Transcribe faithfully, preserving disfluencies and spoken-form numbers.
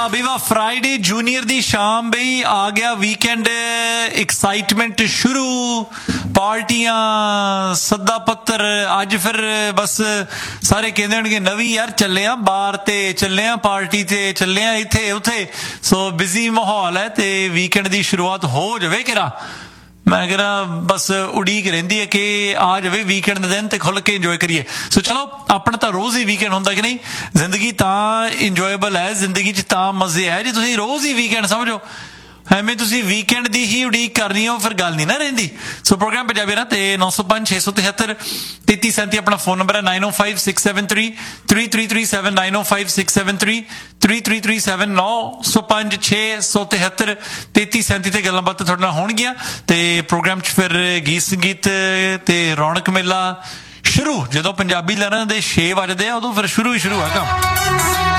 ਵਾਹ ਬਈ ਵਾਹ ਫਰਾਈਡੇ ਜੂਨੀਅਰ ਦੀ ਸ਼ਾਮ ਬਈ ਆ ਗਿਆ ਵੀਕਐਂਡ ਐਕਸਾਈਟਮੈਂਟ ਸ਼ੁਰੂ ਪਾਰਟੀਆਂ ਸੱਦਾ ਪੱਤਰ ਅੱਜ ਫਿਰ ਬਸ ਸਾਰੇ ਕਹਿੰਦੇ ਹੋਣਗੇ ਨਵੀਂ ਯਾਰ ਚੱਲੇ ਆ ਬਾਹਰ ਤੇ ਚੱਲੇ ਆ ਪਾਰਟੀ ਤੇ ਚੱਲੇ ਆ ਇੱਥੇ ਉੱਥੇ ਸੋ ਬਿਜ਼ੀ ਮਾਹੌਲ ਹੈ ਤੇ ਵੀਕਐਂਡ ਦੀ ਸ਼ੁਰੂਆਤ ਹੋ ਜਾਵੇ ਕਿਰਾ ਮੈਂ ਕਹਿੰਦਾ ਬਸ ਉਡੀਕ ਰਹਿੰਦੀ ਹੈ ਕਿ ਆ ਜਾਵੇ ਵੀਕਐਂਡ ਦੇ ਦਿਨ ਤੇ ਖੁੱਲ ਕੇ ਇੰਜੋਏ ਕਰੀਏ ਸੋ ਚਲੋ ਆਪਣਾ ਤਾਂ ਰੋਜ਼ ਹੀ ਵੀਕਐਂਡ ਹੁੰਦਾ ਕਿ ਨਹੀਂ ਜ਼ਿੰਦਗੀ ਤਾਂ ਇੰਜੋਏਬਲ ਹੈ ਜ਼ਿੰਦਗੀ 'ਚ ਤਾਂ ਮਜ਼ੇ ਹੈ ਜੇ ਤੁਸੀਂ ਰੋਜ਼ ਹੀ ਵੀਕਐਂਡ ਸਮਝੋ ਐਵੇਂ ਤੁਸੀਂ ਵੀਕਐਂਡ ਦੀ ਹੀ ਉਡੀਕ ਕਰਨੀ ਹੋ ਫਿਰ ਗੱਲ ਨਹੀਂ ਨਾ ਰਹਿੰਦੀ ਸੋ ਪ੍ਰੋਗਰਾਮ ਪੰਜਾਬੀ ਨਾ ਤੇ ਨੌ ਸੌ ਪੰਜ ਛੇ ਸੌ ਤਿਹੱਤਰ ਤੇਤੀ ਸੈਂਤੀ ਆਪਣਾ ਫੋਨ ਨੰਬਰ ਹੈ ਨਾਈਨ ਓ five six seven three three three three seven nine ਓ five six seven three three three three seven ਨੌ ਸੌ ਪੰਜ ਛੇ ਸੌ ਤਿਹੱਤਰ ਤੇਤੀ ਸੈਂਤੀ ਤੇ ਗੱਲਾਂ ਬਾਤਾਂ ਤੁਹਾਡੇ ਨਾਲ ਹੋਣਗੀਆਂ ਤੇ ਪ੍ਰੋਗਰਾਮ 'ਚ ਫਿਰ ਗੀਤ ਸੰਗੀਤ ਤੇ ਰੌਣਕ ਮੇਲਾ ਸ਼ੁਰੂ ਜਦੋਂ ਪੰਜਾਬੀ ਲਹਿਰਾਂ ਦੇ ਛੇ ਵੱਜਦੇ ਆ ਉਦੋਂ ਫਿਰ ਸ਼ੁਰੂ ਹੀ ਸ਼ੁਰੂ ਆ ਕੰਮ